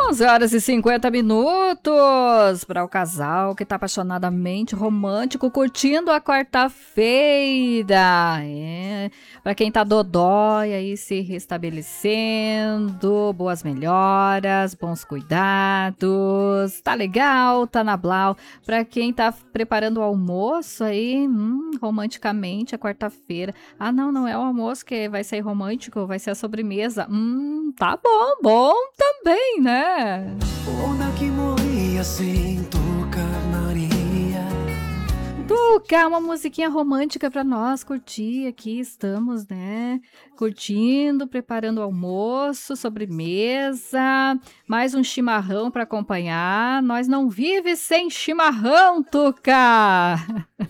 11h50 para o casal que tá apaixonadamente romântico, curtindo a quarta-feira. Para quem tá dodói aí se restabelecendo, boas melhoras, bons cuidados. Tá legal, tá na blau. Para quem tá preparando o almoço aí, romanticamente a quarta-feira. Ah, não é o almoço que vai ser romântico, vai ser a sobremesa. Tá bom também, né? Onda que morria sem tocar-naria. Tuca, uma musiquinha romântica pra nós curtir aqui, estamos, né? Curtindo, preparando o almoço, sobremesa, mais um chimarrão pra acompanhar. Nós não vive sem chimarrão, Tuca!